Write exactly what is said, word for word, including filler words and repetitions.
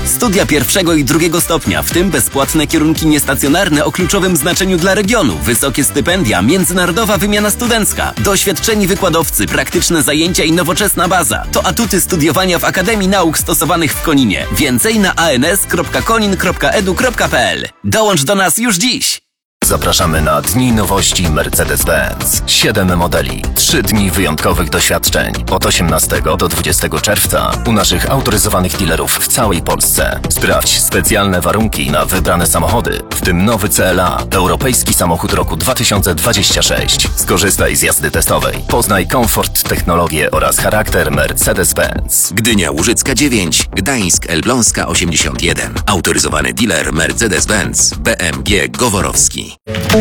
Studia pierwszego i drugiego stopnia, w tym bezpłatne kierunki niestacjonarne o kluczowym znaczeniu dla regionu, wysokie stypendia, międzynarodowa wymiana studencka, doświadczeni wykładowcy, praktyczne zajęcia i nowoczesna baza. To atuty studiowania w Akademii Nauk Stosowanych w Koninie. Więcej na a n s kropka konin kropka e d u kropka p l. Dołącz do nas już dziś! Zapraszamy na Dni Nowości Mercedes-Benz. Siedem modeli, trzy dni wyjątkowych doświadczeń. Od osiemnastego do dwudziestego czerwca u naszych autoryzowanych dealerów w całej Polsce. Sprawdź specjalne warunki na wybrane samochody, w tym nowy C L A, europejski samochód roku dwa tysiące dwudziesty szósty. Skorzystaj z jazdy testowej. Poznaj komfort, technologię oraz charakter Mercedes-Benz. Gdynia Łużycka dziewięć, Gdańsk Elbląska osiemdziesiąt jeden. Autoryzowany dealer Mercedes-Benz B M G Goworowski.